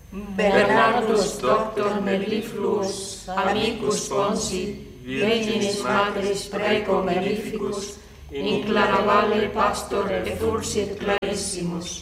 Bernardus Doctor mellifluus, amicus sponsi, Virginis Materis praeco mellificus, in clara valle pastor effulsit clarissimus.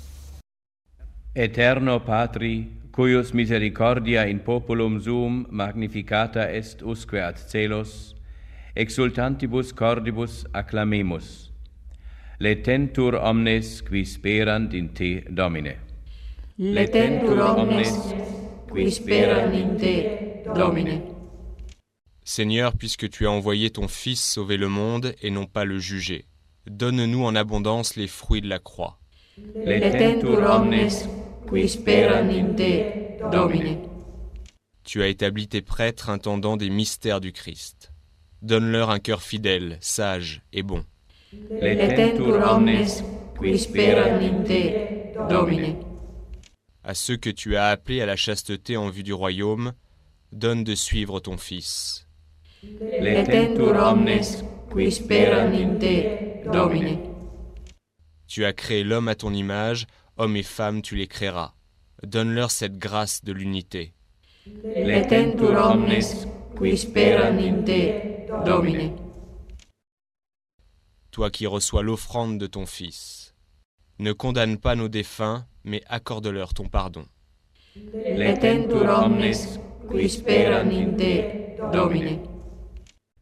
Eterno Patri, cuius misericordia in populum suum magnificata est usque ad celos, exultantibus cordibus acclamemus. Letentur omnes qui sperant in te, Domine. Letentur omnes qui sperant in te, Domine. Seigneur, puisque tu as envoyé ton Fils sauver le monde et non pas le juger, donne-nous en abondance les fruits de la croix. Letentur omnes qui sperant in te, Domine. Tu as établi tes prêtres intendants des mystères du Christ. Donne-leur un cœur fidèle, sage et bon. Letentur omnes qui sperant in te, Domine. À ceux que tu as appelés à la chasteté en vue du royaume, donne de suivre ton Fils. Letentur omnes qui sperant in te, Domine. Tu as créé l'homme à ton image, hommes et femmes tu les créeras. Donne-leur cette grâce de l'unité. Letentur omnes qui sperant in te, Domine. Toi qui reçois l'offrande de ton Fils, ne condamne pas nos défunts, mais accorde-leur ton pardon. Letentur omnes qui sperant in te, Domine.